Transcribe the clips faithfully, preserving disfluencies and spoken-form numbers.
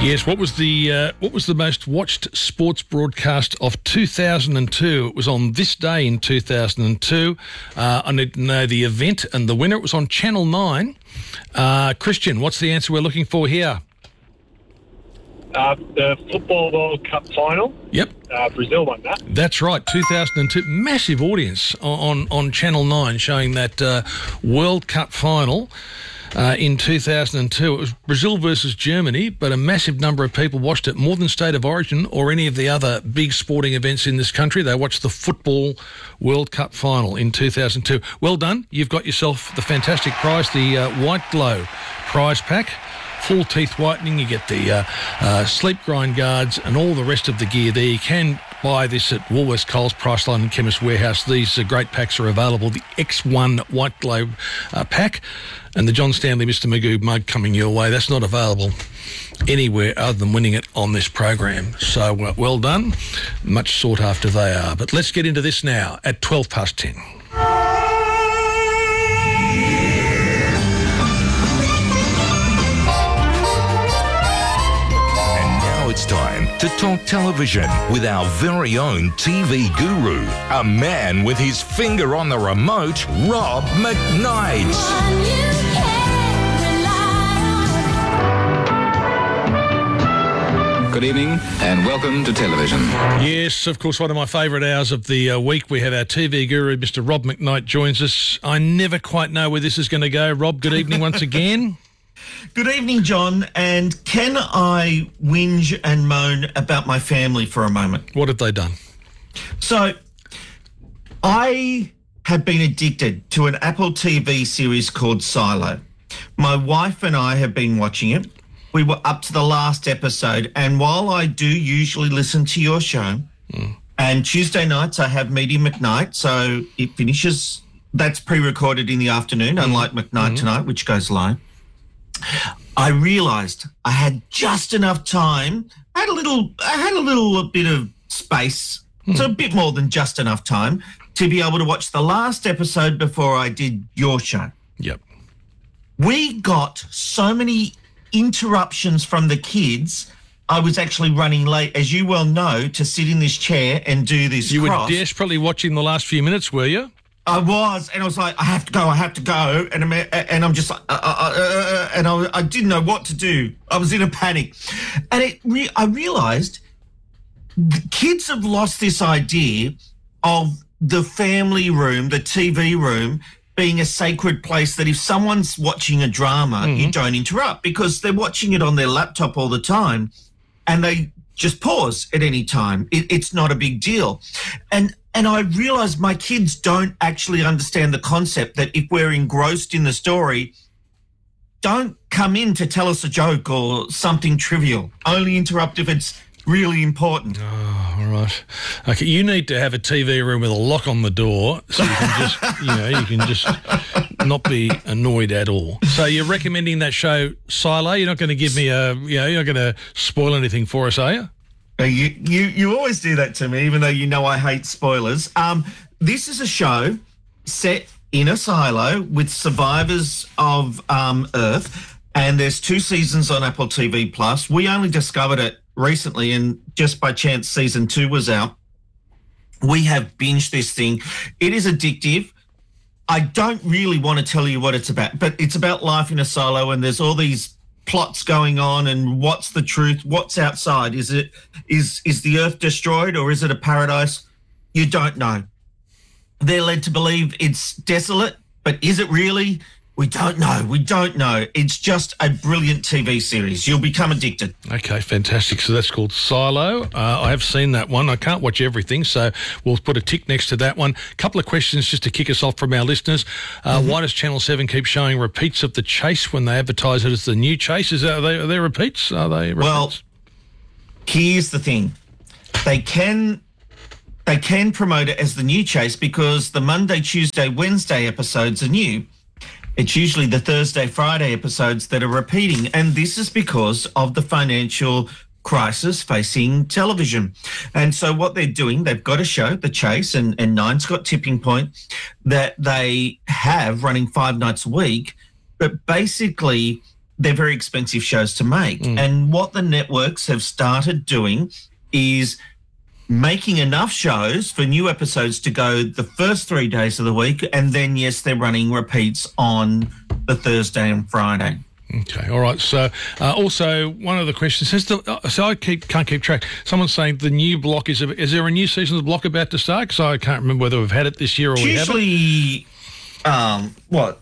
Yes, what was the uh, what was the most watched sports broadcast of two thousand two? It was on this day in two thousand two. Uh, I need to know the event and the winner. It was on Channel nine. Uh, Christian, what's the answer we're looking for here? Uh, the Football World Cup final. Yep. Uh, Brazil won that. That's right, two thousand two. Massive audience on, on, on Channel nine showing that uh, World Cup final uh, in two thousand two. It was Brazil versus Germany, but a massive number of people watched it, more than State of Origin or any of the other big sporting events in this country. They watched the Football World Cup final in two thousand two. Well done. You've got yourself the fantastic prize, the uh, White Glow prize pack. Full teeth whitening, you get the uh, uh, sleep grind guards and all the rest of the gear there. You can buy this at Woolworths, Coles, Priceline and Chemist Warehouse. These uh, great packs are available. The X one White Glow uh, pack and the John Stanley Mister Magoo mug coming your way. That's not available anywhere other than winning it on this program. So uh, well done. Much sought after they are. But let's get into this now at twelve past ten. It's time to talk television with our very own T V guru, a man with his finger on the remote, Rob McKnight. Good evening and welcome to television. Yes, of course, one of my favourite hours of the uh, week. We have our T V guru, Mister Rob McKnight, joins us. I never quite know where this is going to go. Rob, good evening once again. Good evening, John, and can I whinge and moan about my family for a moment? What have they done? So, I have been addicted to an Apple T V series called Silo. My wife and I have been watching it. We were up to the last episode, and while I do usually listen to your show, mm. and Tuesday nights I have Media McKnight, so it finishes, that's pre-recorded in the afternoon, mm. unlike McKnight mm. tonight, which goes live. I realised I had just enough time. I had a little, I had a little bit of space, hmm. so a bit more than just enough time to be able to watch the last episode before I did your show. Yep. We got so many interruptions from the kids. I was actually running late, as you well know, to sit in this chair and do this. You cross. were desperately watching the last few minutes, were you? I was, and I was like, I have to go, I have to go, and I'm, and I'm just like, uh, uh, uh, and I, I didn't know what to do. I was in a panic, and it. Re- I realised the kids have lost this idea of the family room, the T V room, being a sacred place that if someone's watching a drama, mm-hmm. you don't interrupt because they're watching it on their laptop all the time, and they just pause at any time. It, it's not a big deal, and. And I realised my kids don't actually understand the concept that if we're engrossed in the story, don't come in to tell us a joke or something trivial. Only interrupt if it's really important. Oh, all right. Okay, you need to have a T V room with a lock on the door so you can just, you know, you can just not be annoyed at all. So you're recommending that show Silo? You're not going to give me a, you know, you're not going to spoil anything for us, are you? You, you you always do that to me, even though you know I hate spoilers. Um, this is a show set in a silo with survivors of um, Earth, and there's two seasons on Apple T V Plus. We only discovered it recently, and just by chance, season two was out. We have binged this thing. It is addictive. I don't really want to tell you what it's about, but it's about life in a silo, and there's all these plots going on and what's the truth, what's outside. Is it is is the earth destroyed or is it a paradise? You don't know. They're led to believe it's desolate, but is it really? We don't know. We don't know. It's just a brilliant T V series. You'll become addicted. Okay, fantastic. So that's called Silo. Uh, I have seen that one. I can't watch everything, so we'll put a tick next to that one. A couple of questions just to kick us off from our listeners. Uh, mm-hmm. Why does Channel seven keep showing repeats of The Chase when they advertise it as the new Chase? Is that, are, they, are they repeats? Are they repeats? Well, here's the thing. They can... They can promote it as the new Chase because the Monday, Tuesday, Wednesday episodes are new. It's usually the Thursday, Friday episodes that are repeating, and this is because of the financial crisis facing television. And so what they're doing, they've got a show, The Chase, and, and Nine's got Tipping Point, that they have running five nights a week, but basically they're very expensive shows to make. Mm. And what the networks have started doing is making enough shows for new episodes to go the first three days of the week, and then, yes, they're running repeats on the Thursday and Friday. Okay, all right. So, uh, also one of the questions says, the, uh, so I keep can't keep track. Someone's saying the new block is. Is there a new season of the block about to start? Because I can't remember whether we've had it this year or It's we haven't. usually, um, what,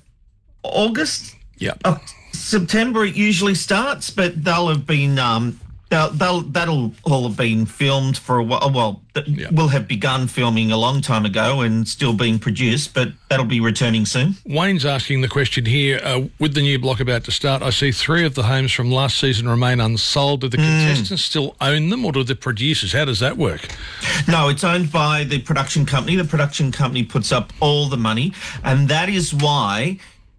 August? Yeah. Uh, September it usually starts, but they'll have been um, they'll, they'll that'll all have been filmed for a while. Well, th- Yeah. we'll have begun filming a long time ago and still being produced, but that'll be returning soon. Wayne's asking the question here, uh, with the new block about to start, I see three of the homes from last season remain unsold. Do the contestants still own them, or do the producers? How does that work? No, it's owned by the production company. The production company puts up all the money, and that is why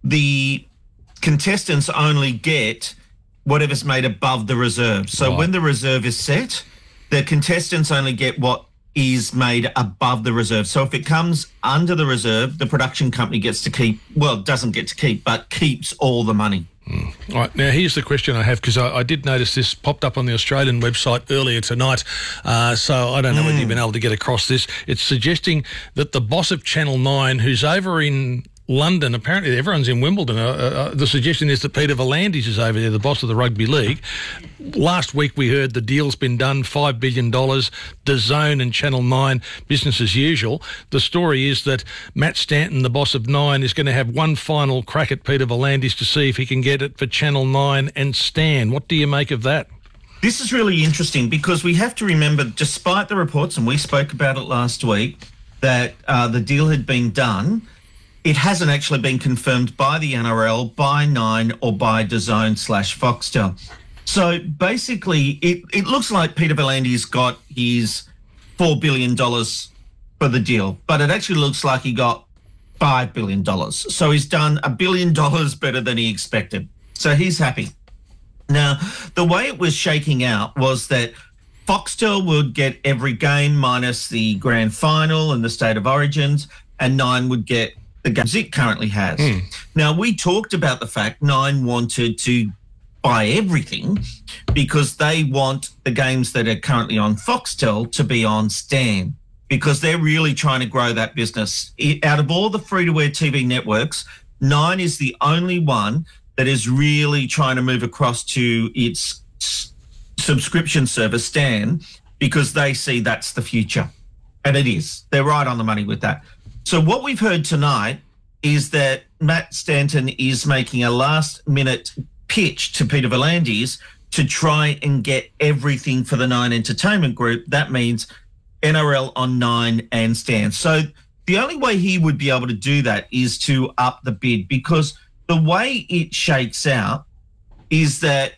the contestants only get whatever's made above the reserve. So Right. when the reserve is set, the contestants only get what is made above the reserve. So if it comes under the reserve, the production company gets to keep, well, doesn't get to keep, but keeps all the money. All right, now here's the question I have, because I, I did notice this popped up on the Australian website earlier tonight, uh, so I don't know whether you've been able to get across this. It's suggesting that the boss of Channel nine, who's over in London, apparently everyone's in Wimbledon. Uh, uh, the suggestion is that Peter V'landys is over there, the boss of the Rugby League. Last week we heard the deal's been done, five billion dollars, DAZN and Channel nine, business as usual. The story is that Matt Stanton, the boss of Nine, is going to have one final crack at Peter V'landys to see if he can get it for Channel nine and Stan. What do you make of that? This is really interesting because we have to remember, despite the reports, and we spoke about it last week, that uh, the deal had been done, it hasn't actually been confirmed by the N R L, by Nine, or by DAZN slash Foxtel. So basically, it, it looks like Peter V'landys got his four billion dollars for the deal, but it actually looks like he got five billion dollars. So he's done a billion dollars better than he expected. So he's happy. Now, the way it was shaking out was that Foxtel would get every game minus the grand final and the State of Origins, and Nine would get the games it currently has. Mm. Now, we talked about the fact Nine wanted to buy everything because they want the games that are currently on Foxtel to be on Stan, because they're really trying to grow that business. It, out of all the free-to-air T V networks, Nine is the only one that is really trying to move across to its s- subscription service, Stan, because they see that's the future. And it is. They're right on the money with that. So what we've heard tonight is that Matt Stanton is making a last-minute pitch to Peter V'landys to try and get everything for the Nine Entertainment Group. That means N R L on Nine and Stan. So the only way he would be able to do that is to up the bid, because the way it shakes out is that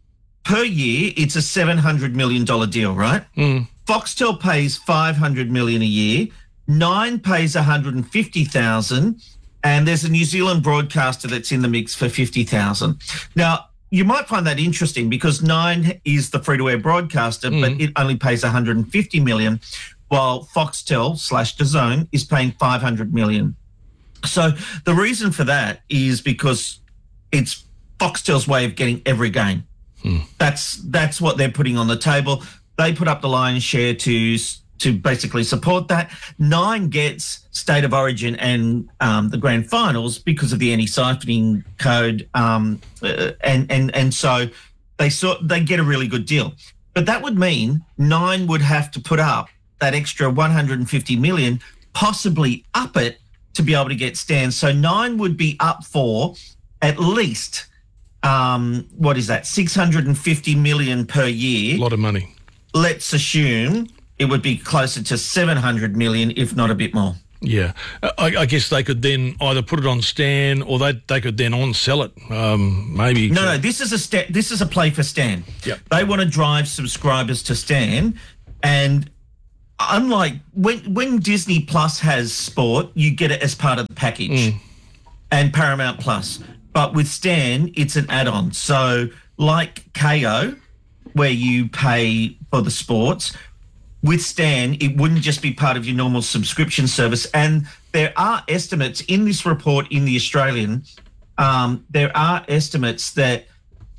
per year it's a seven hundred million dollars deal, right? Mm. Foxtel pays five hundred million dollars a year. Nine pays one hundred fifty thousand dollars, and there's a New Zealand broadcaster that's in the mix for fifty thousand dollars. Now, you might find that interesting because Nine is the free-to-air broadcaster, Mm. but it only pays one hundred fifty million dollars, while Foxtel slash DAZN is paying five hundred million dollars. So the reason for that is because it's Foxtel's way of getting every game. Mm. That's that's what they're putting on the table. They put up the lion's share to to basically support that. Nine gets State of Origin and um, the grand finals because of the anti-siphoning code, um, uh, and and and so they saw they get a really good deal. But that would mean Nine would have to put up that extra one hundred fifty million, possibly up it to be able to get Stan. So Nine would be up for at least um, what is that, six hundred fifty million per year. A lot of money. Let's assume it would be closer to seven hundred million, if not a bit more. Yeah. I, I guess they could then either put it on Stan, or they they could then on-sell it, um, maybe. No, to- no, this is a sta- this is a play for Stan. Yep. They want to drive subscribers to Stan, and unlike when when Disney Plus has sport, you get it as part of the package, and Paramount Plus. But with Stan, it's an add-on. So like K O, where you pay for the sports, with Stan, it wouldn't just be part of your normal subscription service. And there are estimates in this report in The Australian, um, there are estimates that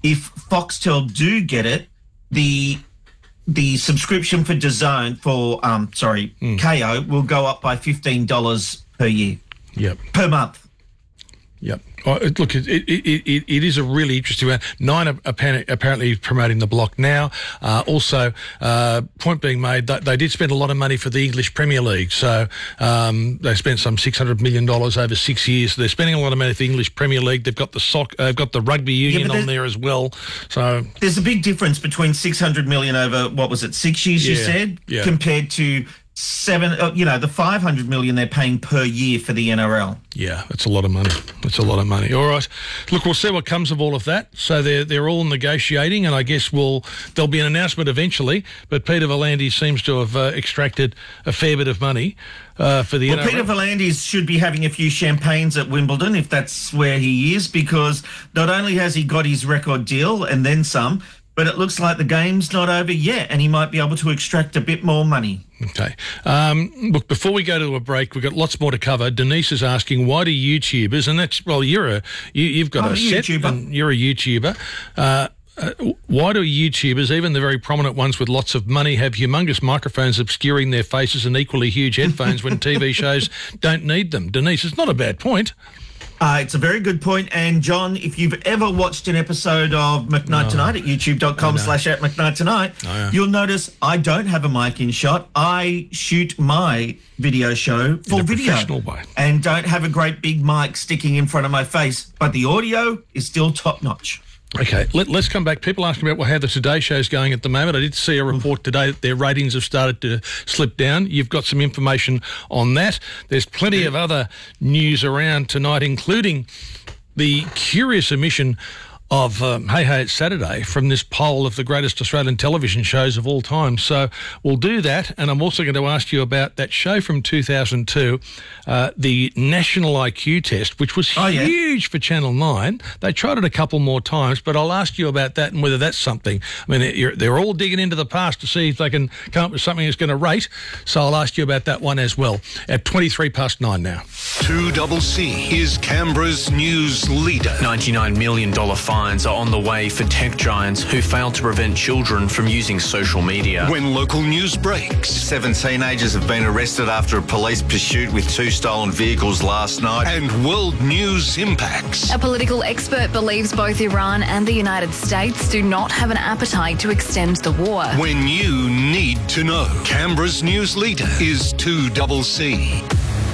if Foxtel do get it, the the subscription for DAZN for um sorry mm. K O will go up by fifteen dollars per year. Yep. Per month. Yep. Oh, it, look, it, it, it, it is a really interesting one. Nine are apparently promoting the block now. Uh, also, uh, point being made, that they did spend a lot of money for the English Premier League. So um, they spent some six hundred million dollars over six years. They're spending a lot of money for the English Premier League. They've got the soc- uh, they've got the rugby union yeah, on there as well. So there's a big difference between six hundred million dollars over, what was it, six years yeah, you said, yeah. compared to seven, uh, you know, the five hundred million they're paying per year for the N R L. Yeah, it's a lot of money. It's a lot of money. All right. Look, we'll see what comes of all of that. So they're they're all negotiating, and I guess we'll there'll be an announcement eventually. But Peter V'landys seems to have uh, extracted a fair bit of money uh, for the well, N R L. Peter V'landys should be having a few champagnes at Wimbledon if that's where he is, because not only has he got his record deal and then some, but it looks like the game's not over yet, and he might be able to extract a bit more money. Okay. Um, look, before we go to a break, we've got lots more to cover. Denise is asking, why do YouTubers, and that's, well, you're a, you, you've got I'm a, a set, YouTuber. and you're a YouTuber. Uh, uh, why do YouTubers, even the very prominent ones with lots of money, have humongous microphones obscuring their faces and equally huge headphones when T V shows don't need them? Denise, it's not a bad point. Uh, it's a very good point. And, John, if you've ever watched an episode of McKnight no. Tonight at youtube.com slash at McKnight Tonight, oh, yeah. you'll notice I don't have a mic in shot. I shoot my video show for in a video professional way. And don't have a great big mic sticking in front of my face. But the audio is still top-notch. Okay, Let, let's come back. People asking about well, how the Today Show's going at the moment. I did see a report today that their ratings have started to slip down. You've got some information on that. There's plenty of other news around tonight, including the curious omission of um, Hey Hey It's Saturday from this poll of the greatest Australian television shows of all time. So we'll do that, and I'm also going to ask you about that show from two thousand two, uh, the National I Q Test, which was oh, yeah. huge for Channel nine. They tried it a couple more times, but I'll ask you about that and whether that's something. I mean, you're, they're all digging into the past to see if they can come up with something that's going to rate, so I'll ask you about that one as well at twenty-three past nine now. two C C is Canberra's news leader. ninety-nine million dollars fine are on the way for tech giants who failed to prevent children from using social media. When local news breaks. Seven teenagers have been arrested after a police pursuit with two stolen vehicles last night. And world news impacts. A political expert believes both Iran and the United States do not have an appetite to extend the war. When you need to know. Canberra's news leader is two C C.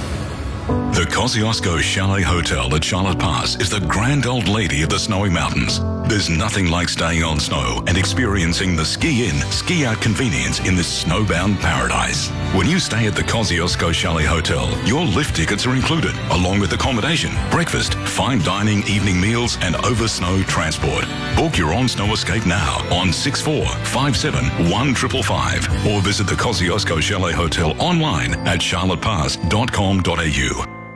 The Kosciuszko Chalet Hotel at Charlotte Pass is the grand old lady of the snowy mountains. There's nothing like staying on snow and experiencing the ski-in, ski-out convenience in this snowbound paradise. When you stay at the Kosciuszko Chalet Hotel, your lift tickets are included, along with accommodation, breakfast, fine dining, evening meals, and over-snow transport. Book your on-snow escape now on six four five seven one five five five or visit the Kosciuszko Chalet Hotel online at charlotte pass dot com dot a u.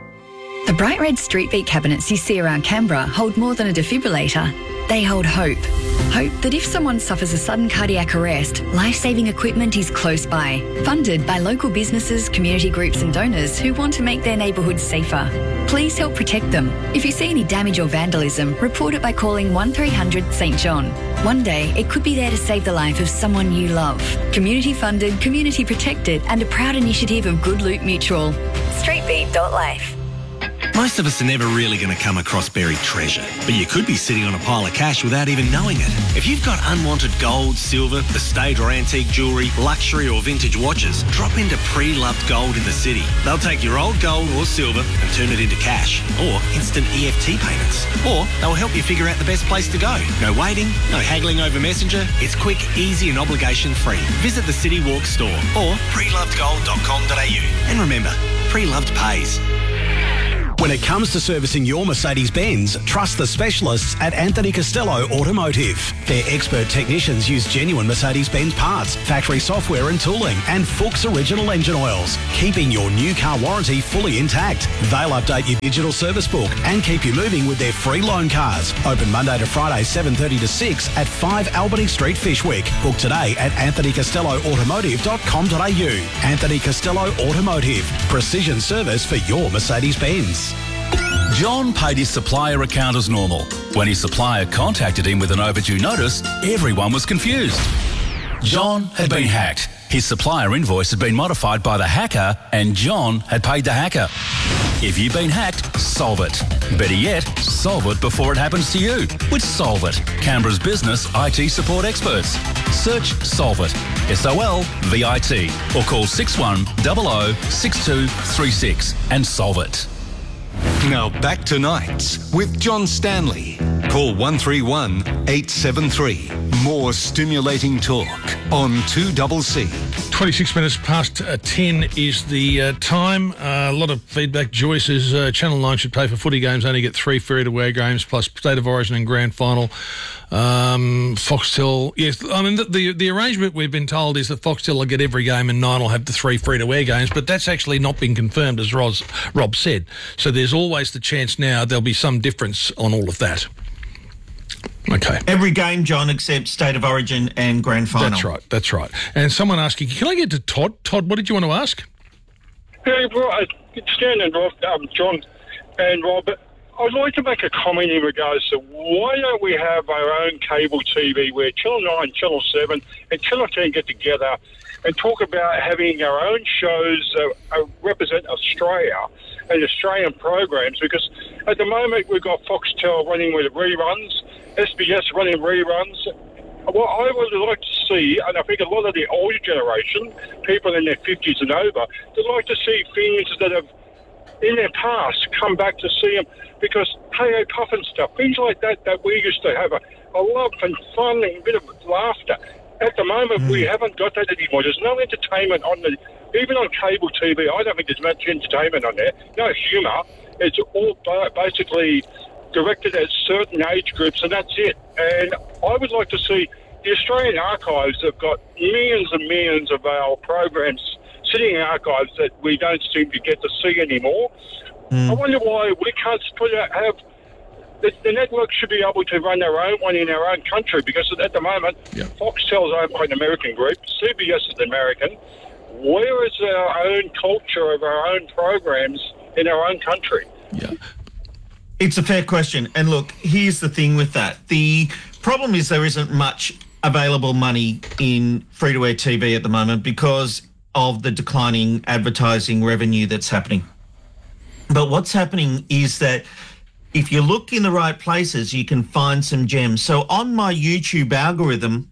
The bright red street beat cabinets you see around Canberra hold more than a defibrillator. They hold hope. Hope that if someone suffers a sudden cardiac arrest, life-saving equipment is close by. Funded by local businesses, community groups and donors who want to make their neighbourhoods safer. Please help protect them. If you see any damage or vandalism, report it by calling one three hundred St John. One day, it could be there to save the life of someone you love. Community funded, community protected and a proud initiative of Good Loot Mutual. street beat dot life. Most of us are never really going to come across buried treasure, but you could be sitting on a pile of cash without even knowing it. If you've got unwanted gold, silver, estate or antique jewellery, luxury or vintage watches, drop into Pre-Loved Gold in the city. They'll take your old gold or silver and turn it into cash or instant E F T payments. Or they'll help you figure out the best place to go. No waiting, no haggling over Messenger. It's quick, easy and obligation-free. Visit the City Walk store or pre loved gold dot com dot a u. And remember, Pre-Loved pays. When it comes to servicing your Mercedes-Benz, trust the specialists at Anthony Costello Automotive. Their expert technicians use genuine Mercedes-Benz parts, factory software and tooling, and Fuchs original engine oils, keeping your new car warranty fully intact. They'll update your digital service book and keep you moving with their free loan cars. Open Monday to Friday, seven thirty to six at five Albany Street, Fishwick. Book today at anthony costello automotive dot com dot a u. Anthony Costello Automotive. Precision service for your Mercedes-Benz. John paid his supplier account as normal. When his supplier contacted him with an overdue notice, everyone was confused. John had been hacked. His supplier invoice had been modified by the hacker, and John had paid the hacker. If you've been hacked, solve it. Better yet, solve it before it happens to you with Solve It, Canberra's business I T support experts. Search Solve It, S O L V I T, or call six one zero zero six two three six and solve it. Now back to Nights with John Stanley. Call one three one eight seven three. More stimulating talk on two C C. twenty-six minutes past uh, ten is the uh, time. Uh, a lot of feedback. Joyce says uh, Channel nine should pay for footy games, only get three free-to-air games plus State of Origin and Grand Final. Um, Foxtel, yes, I mean, the, the the arrangement we've been told is that Foxtel will get every game and Nine will have the three free-to-air games, but that's actually not been confirmed, as Ros, Rob said. So there's always the chance now there'll be some difference on all of that. Okay. Every game, John, except State of Origin and Grand Final. That's right, that's right. And someone asking, can I get to Todd? Todd, what did you want to ask? Hey, right, Stan and Rob, um, John and Rob, I'd like to make a comment in regards to why don't we have our own cable T V where Channel nine, Channel seven and Channel ten get together and talk about having our own shows that uh, represent Australia and Australian programs, because at the moment we've got Foxtel running with reruns, S B S running reruns. What I would like to see, and I think a lot of the older generation, people in their fifties and over, they'd like to see things that have, in their past, come back to see them, because Hey Hey Puff and stuff, things like that that we used to have a, a love and fun and a bit of laughter. At the moment, mm. we haven't got that anymore. There's no entertainment on the, even on cable T V, I don't think there's much entertainment on there. No humour. It's all basically directed at certain age groups, and that's it. And I would like to see the Australian archives have got millions and millions of our programs sitting in archives that we don't seem to get to see anymore. Mm. I wonder why we can't put out, have the, the network should be able to run their own one in our own country, because at the moment, yeah. Foxtel's owned by an American group, C B S is American. Where is our own culture of our own programs in our own country? Yeah. It's a fair question. And look, here's the thing with that. The problem is there isn't much available money in free-to-air T V at the moment because of the declining advertising revenue that's happening. But what's happening is that if you look in the right places, you can find some gems. So on my YouTube algorithm,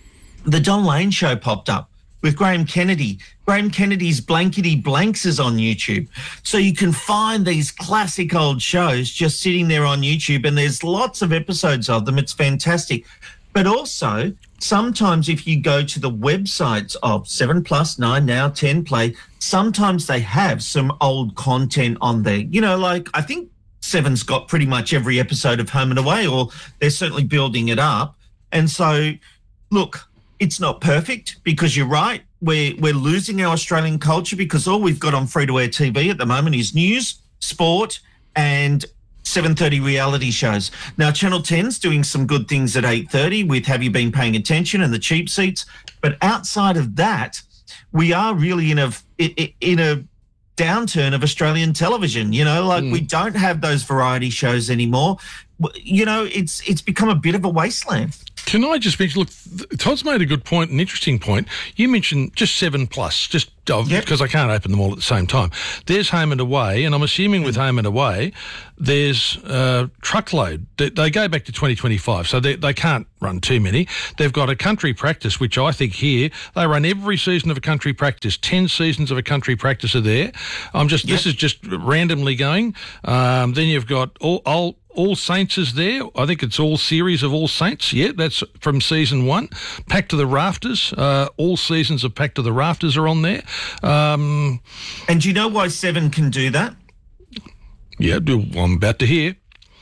the Don Lane Show popped up with Graham Kennedy. Graham Kennedy's Blankety Blanks is on YouTube. So you can find these classic old shows just sitting there on YouTube, and there's lots of episodes of them. It's fantastic. But also, sometimes if you go to the websites of seven Plus, nine Now, ten Play, sometimes they have some old content on there. You know, like I think seven's got pretty much every episode of Home and Away, or they're certainly building it up. And so, look, it's not perfect, because you're right. We're, we're losing our Australian culture because all we've got on free-to-air T V at the moment is news, sport, and seven thirty reality shows. Now, Channel ten's doing some good things at eight thirty with Have You Been Paying Attention and the cheap seats. But outside of that, we are really in a, in a downturn of Australian television. You know, like mm. we don't have those variety shows anymore. You know, it's it's become a bit of a wasteland. Can I just mention, look, Todd's made a good point, an interesting point. You mentioned just seven Plus, just oh, yep. because I can't open them all at the same time. There's Home and Away, and I'm assuming with Home and Away, there's uh, Truckload. They, they go back to twenty twenty-five, so they, they can't run too many. They've got a Country Practice, which I think here, they run every season of a Country Practice. Ten seasons of a Country Practice are there. I'm just, yep. This is just randomly going. Um, then you've got all, all All Saints is there. I think it's all series of All Saints. Yeah, that's from season one. Packed to the Rafters. Uh, all seasons of Packed to the Rafters are on there. Um, and do you know why Seven can do that? Yeah, I'm about to hear.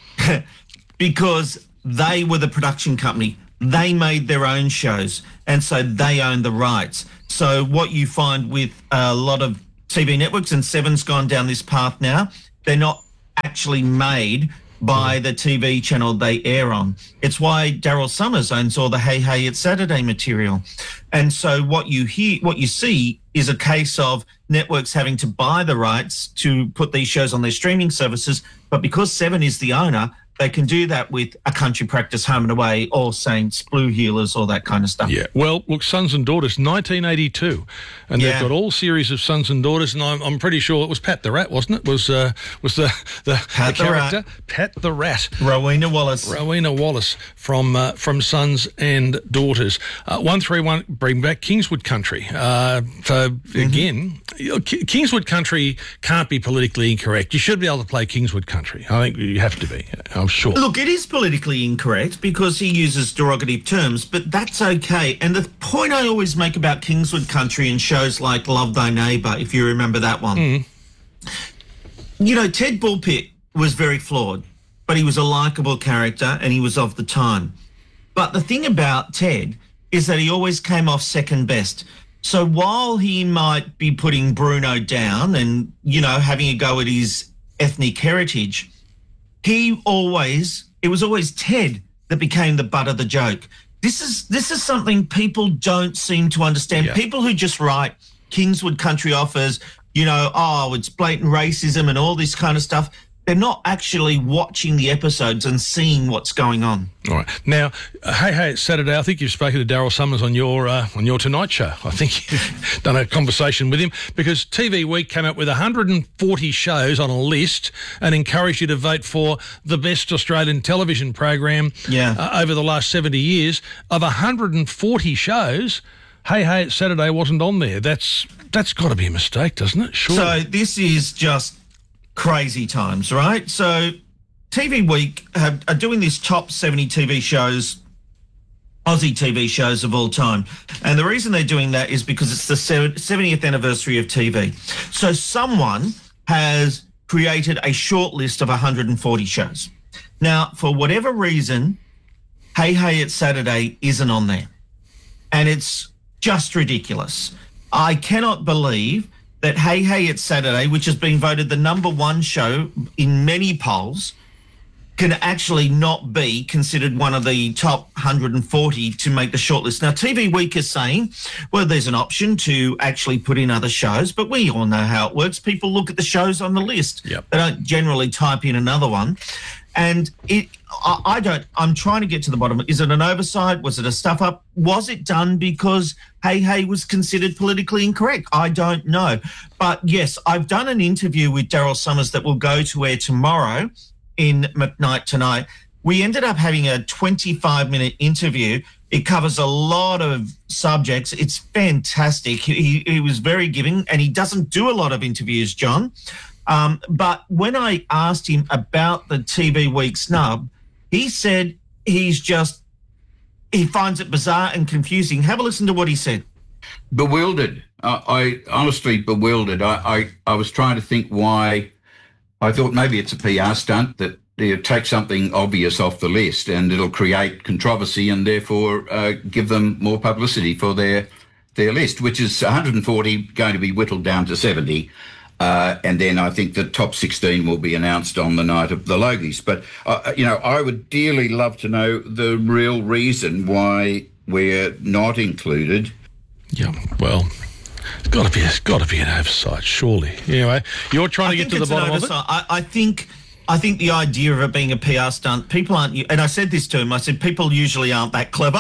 Because they were the production company. They made their own shows, and so they own the rights. So what you find with a lot of T V networks, and Seven's gone down this path now, they're not actually made by the T V channel they air on. It's why Daryl Summers owns all the Hey Hey It's Saturday material. And so what you hear, what you see is a case of networks having to buy the rights to put these shows on their streaming services. But because Seven is the owner, they can do that with A Country Practice, Home and Away, All Saints, Blue Heelers, all that kind of stuff. Yeah. Well, look, Sons and Daughters, nineteen eighty-two, and Yeah. they've got all series of Sons and Daughters, and I'm, I'm pretty sure it was Pat the Rat, wasn't it? Was uh, was the the, Pat the the Rat. character Pat the Rat? Rowena Wallace. Rowena Wallace from uh, from Sons and Daughters. Uh, one three one, bring back Kingswood Country. Uh, so Mm-hmm. again, you know, Ki- Kingswood Country can't be politically incorrect. You should be able to play Kingswood Country. I think you have to be. I'm sure. Look, it is politically incorrect because he uses derogative terms, but that's okay. And the point I always make about Kingswood Country and shows like Love Thy Neighbour, if you remember that one, Mm. you know, Ted Bullpitt was very flawed, but he was a likeable character and he was of the time. But the thing about Ted is that he always came off second best. So while he might be putting Bruno down and, you know, having a go at his ethnic heritage, he always, it was always Ted that became the butt of the joke. This is this is something people don't seem to understand. Yeah. People who just write Kingswood Country offers, you know, oh, it's blatant racism and all this kind of stuff. They're not actually watching the episodes and seeing what's going on. All right. Now, uh, Hey Hey It's Saturday. I think you've spoken to Daryl Summers on your uh, on your Tonight Show. I think you've done a conversation with him because T V Week came up with one hundred forty shows on a list and encouraged you to vote for the best Australian television program Yeah. uh, over the last seventy years. Of one hundred forty shows, Hey Hey It's Saturday wasn't on there. That's that's got to be a mistake, doesn't it? Sure. So this is just crazy times, right? So T V Week have, are doing this top seventy T V shows, Aussie T V shows of all time. And the reason they're doing that is because it's the seventieth anniversary of T V. So someone has created a short list of one hundred forty shows. Now, for whatever reason, Hey Hey It's Saturday isn't on there. And it's just ridiculous. I cannot believe that Hey Hey It's Saturday, which has been voted the number one show in many polls, can actually not be considered one of the top one hundred forty to make the shortlist. Now, T V Week is saying, well, there's an option to actually put in other shows, but we all know how it works. People look at the shows on the list. Yep. They don't generally type in another one. And it, I, I don't, I'm trying to get to the bottom. Is it an oversight? Was it a stuff up? Was it done because Hey Hey was considered politically incorrect? I don't know. But yes, I've done an interview with Daryl Summers that will go to air tomorrow in McKnight Tonight. We ended up having a twenty-five minute interview. It covers a lot of subjects. It's fantastic. He, he was very giving, and he doesn't do a lot of interviews, John. Um, but when I asked him about the T V Week snub, he said he's just, he finds it bizarre and confusing. Have a listen to what he said. Bewildered. Uh, I honestly bewildered. I, I, I was trying to think why. I thought maybe it's a P R stunt that you take something obvious off the list and it'll create controversy and therefore uh, give them more publicity for their their list, which is one hundred forty going to be whittled down to seventy. Uh, and then I think the top sixteen will be announced on the night of the Logies. But, uh, you know, I would dearly love to know the real reason why we're not included. Yeah, well, it's got to be, it's got to be an oversight, surely. Anyway, you're trying to I get to think the it's an bottom of it. oversight. I, I think I think the idea of it being a P R stunt, people aren't, and I said this to him, I said, people usually aren't that clever.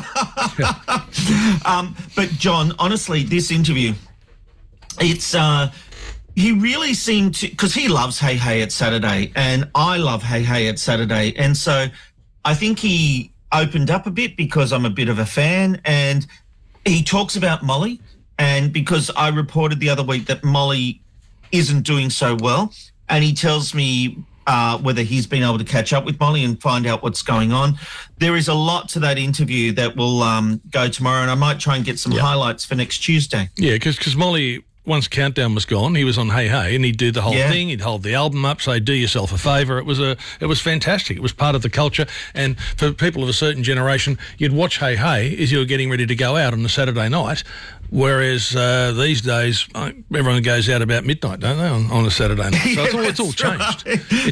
um, but, John, honestly, this interview, it's, uh, he really seemed to, because he loves Hey Hey It's Saturday, and I love Hey Hey It's Saturday. And so I think he opened up a bit because I'm a bit of a fan, and he talks about Molly. And because I reported the other week that Molly isn't doing so well, and he tells me uh, whether he's been able to catch up with Molly and find out what's going on. There is a lot to that interview that will um, go tomorrow, and I might try and get some yeah. highlights for next Tuesday. Yeah, because Molly, once Countdown was gone, he was on Hey Hey, and he'd do the whole Yeah. thing. He'd hold the album up, say, do yourself a favour. It was a, it was fantastic. It was part of the culture. And for people of a certain generation, you'd watch Hey Hey as you were getting ready to go out on a Saturday night, whereas uh, these days, uh, everyone goes out about midnight, don't they, on, on a Saturday night? So Yeah, it's all, it's all that's changed. right.